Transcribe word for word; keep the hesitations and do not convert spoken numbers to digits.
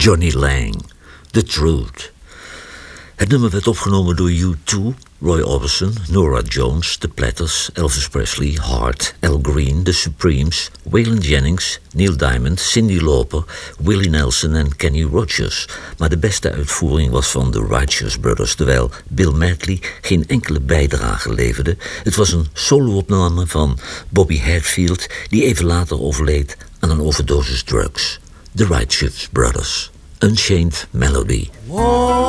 Johnny Lang, The Truth. Het nummer werd opgenomen door U twee, Roy Orbison, Norah Jones, The Platters, Elvis Presley, Hart, Al Green, The Supremes, Waylon Jennings, Neil Diamond, Cyndi Lauper, Willie Nelson en Kenny Rogers. Maar de beste uitvoering was van The Righteous Brothers, terwijl Bill Medley geen enkele bijdrage leverde. Het was een solo-opname van Bobby Hatfield, die even later overleed aan een overdosis drugs. The Righteous Brothers, Unchained Melody.